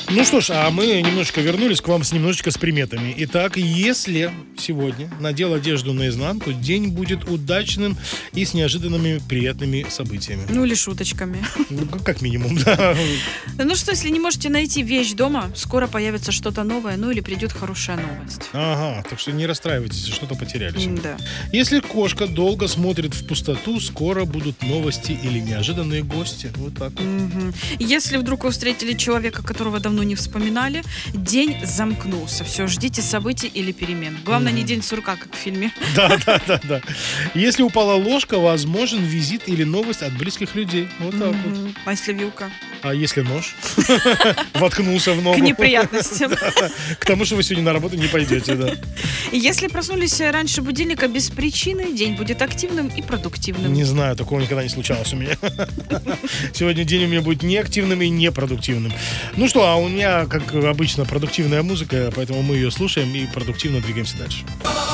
Ну что ж, а мы немножечко вернулись к вам немножечко с приметами. Итак, если сегодня надел одежду наизнанку, день будет удачным и с неожиданными приятными событиями. Ну или шуточками. Ну, как минимум, да. Ну что, если не можете найти вещь дома, скоро появится что-то новое, ну или придет хорошая новость. Ага, так что не расстраивайтесь, если что-то потеряли сегодня. Да. Если кошка долго смотрит в пустоту, скоро будут новости или неожиданные гости. Вот так вот. Мгм. Если вдруг вы встретили человека, которого давно не вспоминали, день замкнулся. Все, ждите событий или перемен. Главное, не день сурка, как в фильме. Да. Если упала ложка, возможен визит или новость от близких людей. Вот так вот. А если вилка? А если нож воткнулся в ногу? К неприятностям. К тому, что вы сегодня на работу не пойдете, да. Если проснулись раньше будильника без причины, день будет активным и продуктивным. Не знаю, такого никогда не случалось у меня. Сегодня день у меня будет неактивным и непродуктивным. Ну что, а у меня, как обычно, продуктивная музыка, поэтому мы ее слушаем и продуктивно двигаемся дальше.